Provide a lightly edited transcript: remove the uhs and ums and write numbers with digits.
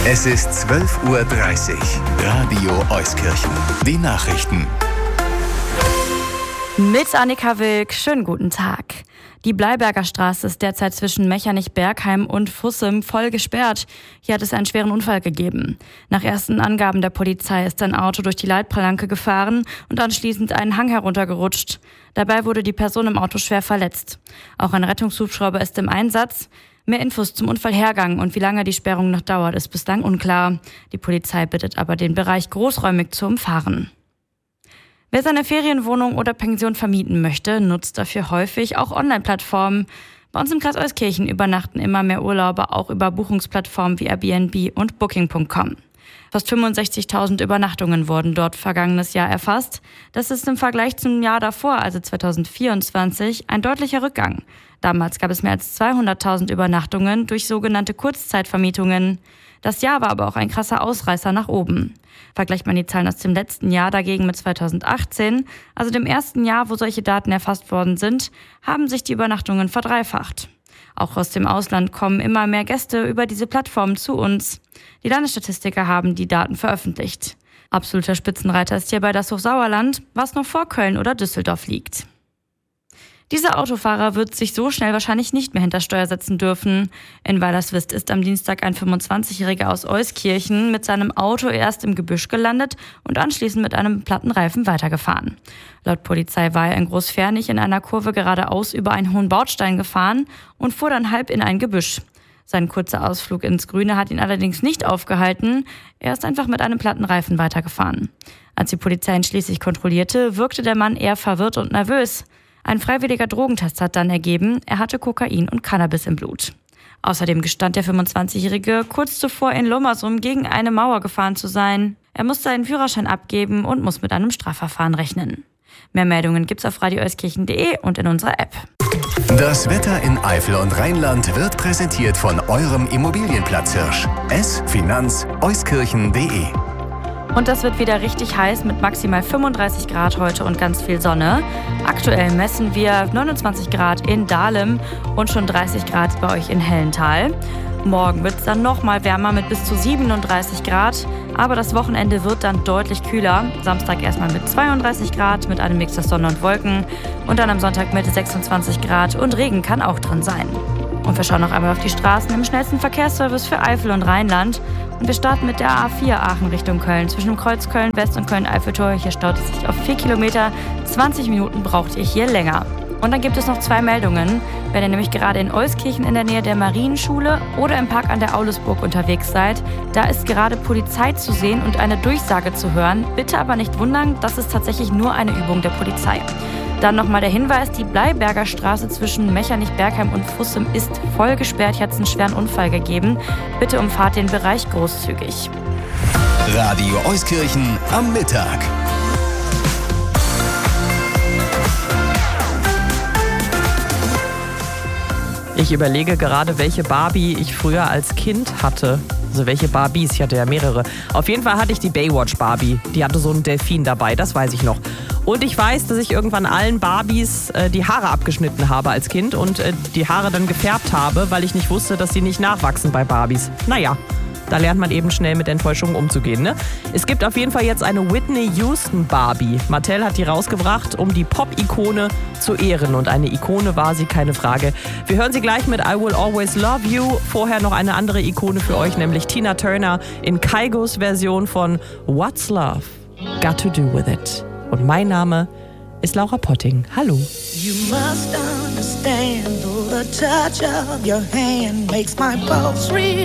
Es ist 12:30 Uhr. Radio Euskirchen. Die Nachrichten. Mit Annika Wilk, schönen guten Tag. Die Bleiberger Straße ist derzeit zwischen Mechernich-Bergheim und Fussem voll gesperrt. Hier hat es einen schweren Unfall gegeben. Nach ersten Angaben der Polizei ist ein Auto durch die Leitplanke gefahren und anschließend einen Hang heruntergerutscht. Dabei wurde die Person im Auto schwer verletzt. Auch ein Rettungshubschrauber ist im Einsatz. Mehr Infos zum Unfallhergang und wie lange die Sperrung noch dauert, ist bislang unklar. Die Polizei bittet aber, den Bereich großräumig zu umfahren. Wer seine Ferienwohnung oder Pension vermieten möchte, nutzt dafür häufig auch Online-Plattformen. Bei uns im Kreis Euskirchen übernachten immer mehr Urlauber auch über Buchungsplattformen wie Airbnb und Booking.com. Fast 65.000 Übernachtungen wurden dort vergangenes Jahr erfasst. Das ist im Vergleich zum Jahr davor, also 2024, ein deutlicher Rückgang. Damals gab es mehr als 200.000 Übernachtungen durch sogenannte Kurzzeitvermietungen. Das Jahr war aber auch ein krasser Ausreißer nach oben. Vergleicht man die Zahlen aus dem letzten Jahr dagegen mit 2018, also dem ersten Jahr, wo solche Daten erfasst worden sind, haben sich die Übernachtungen verdreifacht. Auch aus dem Ausland kommen immer mehr Gäste über diese Plattformen zu uns. Die Landesstatistiker haben die Daten veröffentlicht. Absoluter Spitzenreiter ist hierbei das Hochsauerland, was noch vor Köln oder Düsseldorf liegt. Dieser Autofahrer wird sich so schnell wahrscheinlich nicht mehr hinter Steuer setzen dürfen. In Weilerswist ist am Dienstag ein 25-Jähriger aus Euskirchen mit seinem Auto erst im Gebüsch gelandet und anschließend mit einem platten Reifen weitergefahren. Laut Polizei war er in Großfernich in einer Kurve geradeaus über einen hohen Bordstein gefahren und fuhr dann halb in ein Gebüsch. Sein kurzer Ausflug ins Grüne hat ihn allerdings nicht aufgehalten. Er ist einfach mit einem platten Reifen weitergefahren. Als die Polizei ihn schließlich kontrollierte, wirkte der Mann eher verwirrt und nervös. Ein freiwilliger Drogentest hat dann ergeben, er hatte Kokain und Cannabis im Blut. Außerdem gestand der 25-Jährige, kurz zuvor in Lommersum gegen eine Mauer gefahren zu sein. Er muss seinen Führerschein abgeben und muss mit einem Strafverfahren rechnen. Mehr Meldungen gibt's auf radioeuskirchen.de und in unserer App. Das Wetter in Eifel und Rheinland wird präsentiert von eurem Immobilienplatzhirsch. Finanz-euskirchen.de. Und das wird wieder richtig heiß mit maximal 35 Grad heute und ganz viel Sonne. Aktuell messen wir 29 Grad in Dahlem und schon 30 Grad bei euch in Hellental. Morgen wird es dann nochmal wärmer mit bis zu 37 Grad. Aber das Wochenende wird dann deutlich kühler. Samstag erstmal mit 32 Grad mit einem Mix aus Sonne und Wolken. Und dann am Sonntag mit 26 Grad und Regen kann auch drin sein. Und wir schauen noch einmal auf die Straßen im schnellsten Verkehrsservice für Eifel und Rheinland. Und wir starten mit der A4 Aachen Richtung Köln. Zwischen dem Kreuz Köln-West und Köln-Eiffeltor. Hier staut es sich auf 4 Kilometer. 20 Minuten braucht ihr hier länger. Und dann gibt es noch 2 Meldungen. Wenn ihr nämlich gerade in Euskirchen in der Nähe der Marienschule oder im Park an der Aulusburg unterwegs seid, da ist gerade Polizei zu sehen und eine Durchsage zu hören. Bitte aber nicht wundern, das ist tatsächlich nur eine Übung der Polizei. Dann nochmal der Hinweis, die Bleiberger Straße zwischen Mechernich-Bergheim und Fussem ist voll gesperrt. Hier hat es einen schweren Unfall gegeben. Bitte umfahrt den Bereich großzügig. Radio Euskirchen am Mittag. Ich überlege gerade, welche Barbie ich früher als Kind hatte. Also welche Barbies, ich hatte ja mehrere. Auf jeden Fall hatte ich die Baywatch Barbie. Die hatte so einen Delfin dabei, das weiß ich noch. Und ich weiß, dass ich irgendwann allen Barbies die Haare abgeschnitten habe als Kind und die Haare dann gefärbt habe, weil ich nicht wusste, dass sie nicht nachwachsen bei Barbies. Naja, da lernt man eben schnell mit Enttäuschungen umzugehen, ne? Es gibt auf jeden Fall jetzt eine Whitney Houston Barbie. Mattel hat die rausgebracht, um die Pop-Ikone zu ehren. Und eine Ikone war sie, keine Frage. Wir hören sie gleich mit I Will Always Love You. Vorher noch eine andere Ikone für euch, nämlich Tina Turner in Kaigos Version von What's Love Got to Do With It. Und mein Name ist Laura Potting. Hallo. You must understand, though the touch of your hand makes my pulse real.